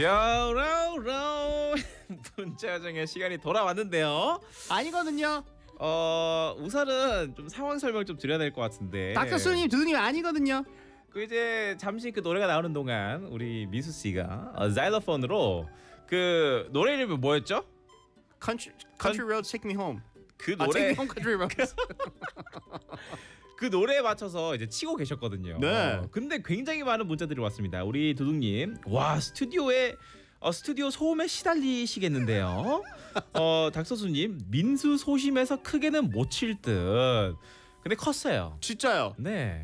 요로로 문자 정의 시간이 돌아왔는데요. 아니거든요. 우선은 좀 상황 설명 좀 드려야 될 것 같은데. 닥터스님, 두두님 아니거든요. 그 이제 잠시 그 노래가 나오는 동안 우리 미수 씨가 자일로폰으로 그 노래 이름이 뭐였죠? Country Roads Take Me Home. 그 Take 노래 Me Home Country Roads. 그 노래에 맞춰서 이제 치고 계셨거든요. 네. 근데 굉장히 많은 문자들이 왔습니다. 우리 두둥님, 와 스튜디오 소음에 시달리시겠는데요. 닥서수님, 민수 소심해서 크게는 못 칠 듯. 근데 컸어요. 진짜요. 네.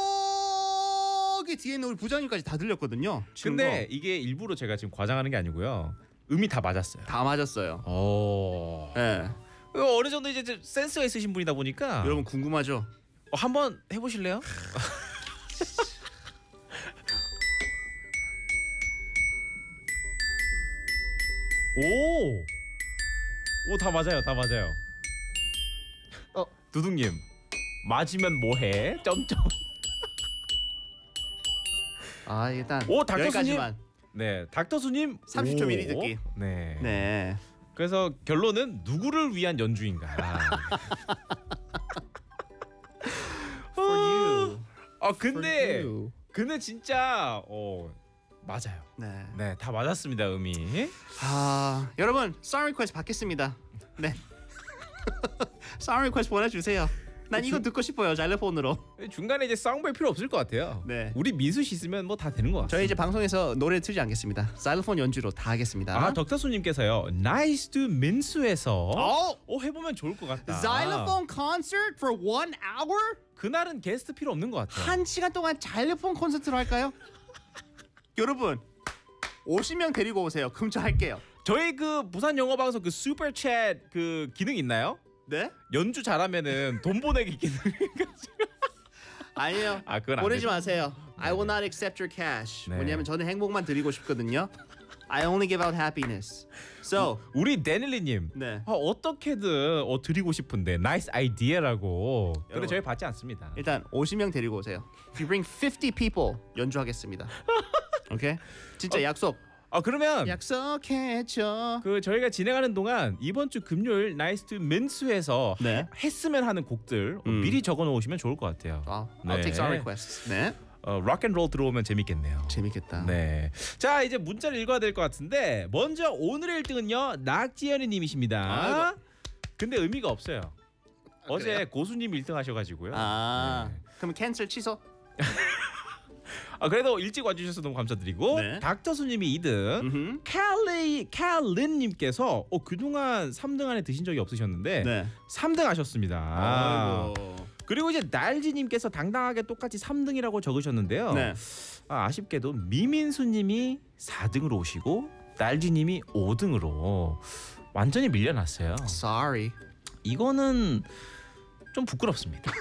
저기 뒤에 있는 우리 부장님까지 다 들렸거든요. 근데 이게 일부러 제가 지금 과장하는 게 아니고요. 음이 다 맞았어요. 다 맞았어요. 네. 어느 정도 이제 센스가 있으신 분이다 보니까 여러분 궁금하죠? 한번 해보실래요? 오, 다 맞아요, 다 맞아요. 두둥님, 맞으면 뭐해? 점점. 일단 오, 닥터수님. 여기까지만. 네, 닥터수님 30초 미리 듣기. 네. 네. 그래서 결론은 누구를 위한 연주인가? For you. 근데 For you. 근데 진짜 맞아요. 네. 네, 다 맞았습니다, 음이. 여러분 song request 받겠습니다. 네. song request 보내주세요. 난 이거 듣고 싶어요. 자일로폰으로. 중간에 이제 쌍볼 필요 없을 것 같아요. 네. 우리 민수 씨 있으면 뭐 다 되는 것 같아요. 저희 이제 방송에서 노래 틀지 않겠습니다. 자일로폰 연주로 다 하겠습니다. 덕타수님께서요. Nice to 민수에서 해보면 좋을 것 같다. Xylophone concert for 1 hour? 그날은 게스트 필요 없는 것 같아요. 1시간 동안 자일로폰 콘서트로 할까요? 여러분 50명 데리고 오세요. 그럼 저 할게요. 저희 그 부산 영어 방송 그 슈퍼챗 그 기능 있나요? 네? 연주 잘하면은 돈 보내기 기능. 아니에요. 그건 안 보내지 되죠. 마세요. I will not accept your cash. 네. 왜냐면 저는 행복만 드리고 싶거든요. I only give out happiness. So 우리 데닐리님. 네. 어떻게든 드리고 싶은데 nice idea라고. 근데 여러분. 저희 받지 않습니다. 일단 50명 데리고 오세요. If you bring 50 people 연주하겠습니다. 오케이? 진짜 약속. 그러면 약속했죠. 그 저희가 진행하는 동안 이번 주 금요일 나이스 투 민수에서 네. 했으면 하는 곡들 미리 적어 놓으시면 좋을 것 같아요. I'll take some requests. 네. 락앤롤 들어오면 재밌겠네요. 재밌겠다. 네. 자, 이제 문자를 읽어야 될 것 같은데 먼저 오늘의 1등은요. 낙지연이 님이십니다. 근데 의미가 없어요. 어제 그래요? 고수님 1등 하셔가지고요. 그럼 캔슬 취소? 그래도 일찍 와주셔서 너무 감사드리고 네. 닥터수님이 2등 캘린님께서 그동안 3등 안에 드신 적이 없으셨는데 네. 3등 하셨습니다. 아이고. 그리고 이제 날지님께서 당당하게 똑같이 3등이라고 적으셨는데요. 네. 아쉽게도 미민수님이 4등으로 오시고 날지님이 5등으로 완전히 밀려났어요. Sorry. 이거는 좀 부끄럽습니다.